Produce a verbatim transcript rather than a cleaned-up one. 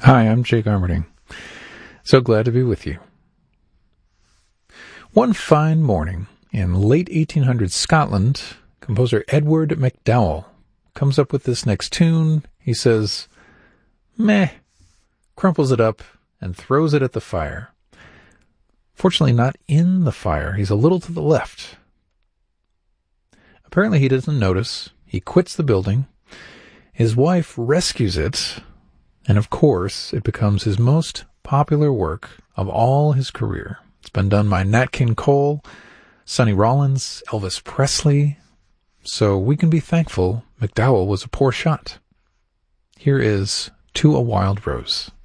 Hi, I'm Jake Armerding. So glad to be with you. One fine morning in late eighteen hundreds Scotland, composer Edward MacDowell comes up with this next tune. He says, meh, crumples it up and throws it at the fire. Fortunately not in the fire. He's a little to the left. Apparently he doesn't notice. He quits the building. His wife rescues it. And of course, it becomes his most popular work of all his career. It's been done by Nat King Cole, Sonny Rollins, Elvis Presley. So we can be thankful MacDowell was a poor shot. Here is To a Wild Rose.